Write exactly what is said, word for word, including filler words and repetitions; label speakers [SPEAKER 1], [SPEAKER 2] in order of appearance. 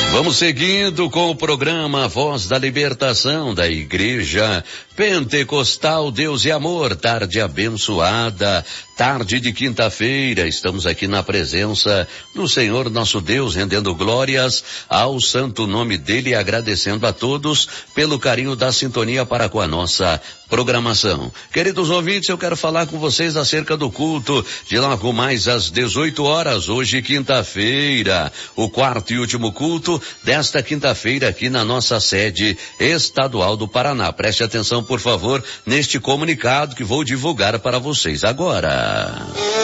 [SPEAKER 1] Vamos seguindo com o programa Voz da Libertação da Igreja Pentecostal Deus e Amor, tarde abençoada, tarde de quinta-feira, estamos aqui na presença do Senhor nosso Deus, rendendo glórias ao santo nome dele e agradecendo a todos pelo carinho da sintonia para com a nossa programação. Queridos ouvintes, eu quero falar com vocês acerca do culto de logo mais às dezoito horas, hoje quinta-feira, o quarto e último culto desta quinta-feira aqui na nossa sede estadual do Paraná. Preste atenção, por favor, neste comunicado que vou divulgar para vocês agora.